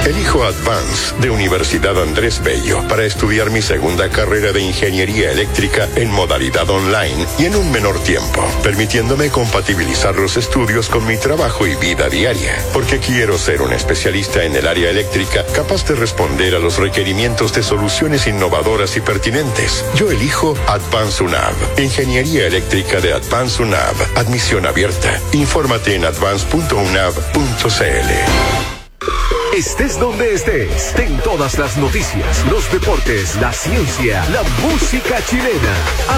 Elijo Advance de Universidad Andrés Bello para estudiar mi segunda carrera de ingeniería eléctrica en modalidad online y en un menor tiempo, permitiéndome compatibilizar los estudios con mi trabajo y vida diaria, porque quiero ser un especialista en el área eléctrica capaz de responder a los requerimientos de soluciones innovadoras y pertinentes. Yo elijo Advance UNAV, Ingeniería Eléctrica de Advance UNAV, admisión abierta. Infórmate en advance.unav.cl. Estés donde estés, ten todas las noticias, los deportes, la ciencia, la música chilena.